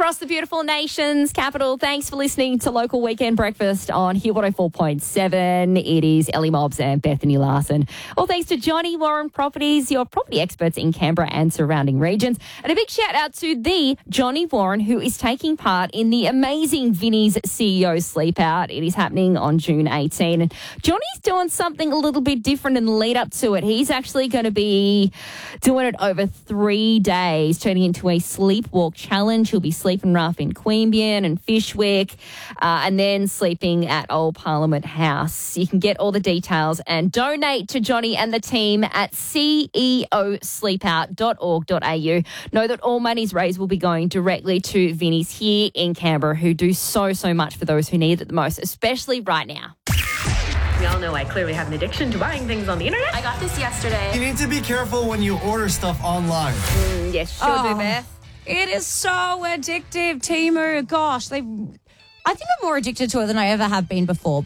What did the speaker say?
Across the beautiful nation's capital, thanks for listening to Local Weekend Breakfast on Hit 104.7. It is Ellie Mobbs and Bethany Larson. All thanks to Johnny Warren Properties, your property experts in Canberra and surrounding regions. And a big shout out to the Johnny Warren, who is taking part in the amazing Vinnie's CEO Sleep Out. It is happening on June 18. And Johnny's doing something a little bit different in the lead up to it. He's actually going to be doing it over 3 days, turning into a sleepwalk challenge. He'll be sleeping rough in Queanbeyan and Fyshwick, and then sleeping at Old Parliament House. You can get all the details and donate to Johnny and the team at ceosleepout.org.au. Know that all monies raised will be going directly to Vinnie's here in Canberra, who do so much for those who need it the most, especially right now. We all know I clearly have an addiction to buying things on the internet. I got this yesterday. You need to be careful when you order stuff online. Yes, sure do, Beth. It is so addictive, Temu. Gosh, I think I'm more addicted to it than I ever have been before.